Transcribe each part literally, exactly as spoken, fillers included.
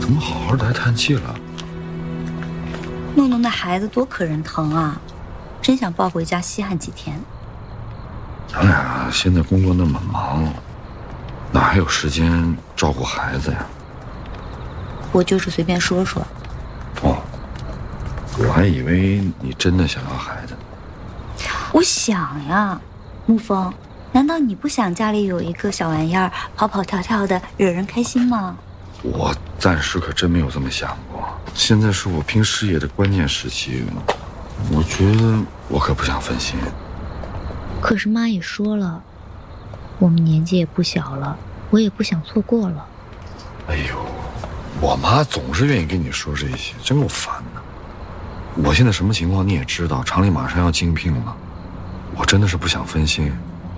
怎么好好的还叹气了？ 诺诺那孩子多可人疼啊，真想抱回家稀罕几天。 咱俩现在工作那么忙，哪还有时间照顾孩子呀？ 我就是随便说说。 哦，我还以为你真的想要孩子。 我想呀，沐风，难道你不想家里有一个小玩意儿跑跑跳跳的惹人开心吗？ 我暂时可真没有这么想过。现在是我拼事业的关键时期，我觉得我可不想分心。 可是妈也说了，我们年纪也不小了，我也不想错过了。 哎呦，我妈总是愿意跟你说这些，真够烦的。我现在什么情况你也知道，厂里马上要竞聘了，我真的是不想分心。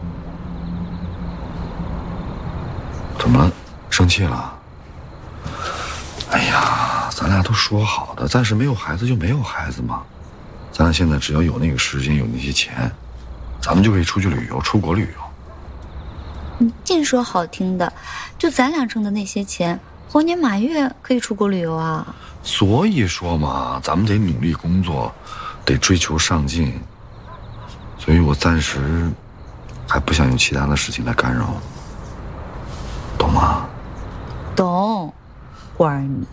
怎么了？生气了？哎呀，咱俩都说好的，暂时没有孩子就没有孩子嘛。咱俩现在只要有那个时间，有那些钱，咱们就可以出去旅游，出国旅游。 你净说好听的，就咱俩挣的那些钱，猴年马月可以出国旅游啊。 所以说嘛，咱们得努力工作，得追求上进。所以我暂时还不想有其他的事情来干扰，懂吗？ 懂，花儿你。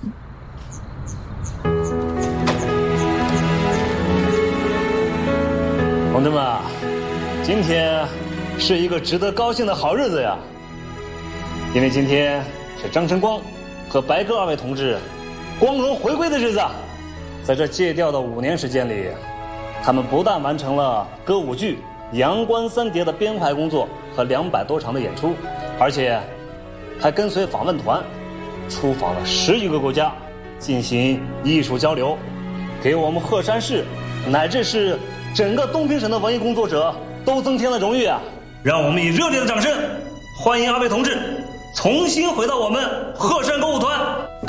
同志们，今天是一个值得高兴的好日子呀！因为今天是张晨光和白鸽二位同志光荣回归的日子。在这戒掉的五年时间里，他们不但完成了歌舞剧《阳关三叠》的编排工作和两百多场的演出，而且还跟随访问团出访了十余个国家，进行艺术交流，给我们鹤山市乃至是整个东平省的文艺工作者都增添了荣誉啊！让我们以热烈的掌声欢迎二位同志重新回到我们鹤山歌舞团。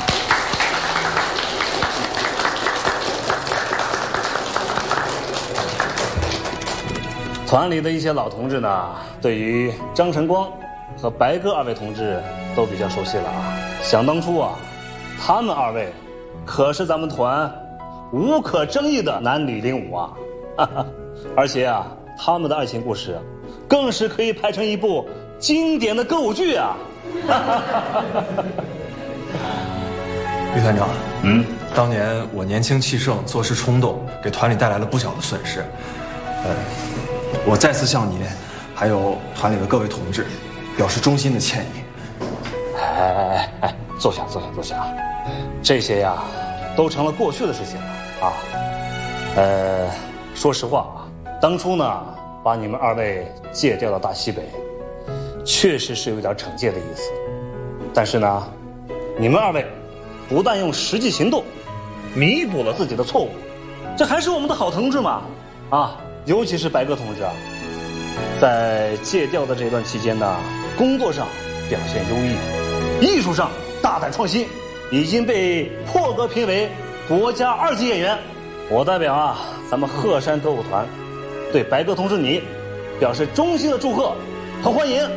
团里的一些老同志呢，对于张晨光和白鸽二位同志都比较熟悉了啊。想当初啊，他们二位可是咱们团无可争议的男女领舞啊，哈哈，而且啊，他们的爱情故事更是可以拍成一部经典的歌舞剧啊！ 于团长， 嗯， 当年我年轻气盛，做事冲动，给团里带来了不小的损失。呃，我再次向您，还有团里的各位同志，表示衷心的歉意。 哎哎哎哎，坐下，坐下，坐下。这些呀，都成了过去的事情了啊。呃，说实话啊，当初呢，把你们二位借调到大西北，确实是有点惩戒的意思。但是呢，你们二位不但用实际行动弥补了自己的错误，这还是我们的好同志嘛啊！尤其是白鸽同志啊，在借调的这段期间呢，工作上表现优异，艺术上大胆创新，已经被破格评为国家二级演员。我代表啊，咱们鹤山歌舞团，对白鸽同志你表示衷心的祝贺和欢迎。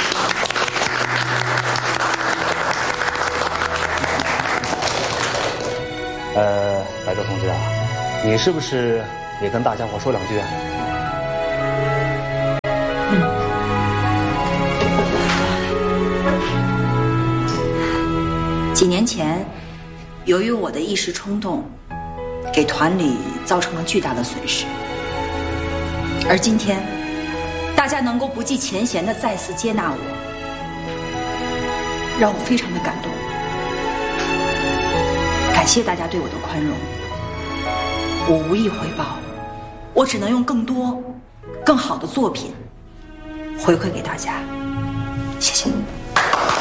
呃，白鸽同志啊，你是不是也跟大家伙说两句啊？ 嗯。几年前，由于我的一时冲动，给团里造成了巨大的损失。而今天，大家能够不计前嫌的再次接纳我，让我非常的感动。感谢大家对我的宽容，我无以回报，我只能用更多、更好的作品回馈给大家。谢谢。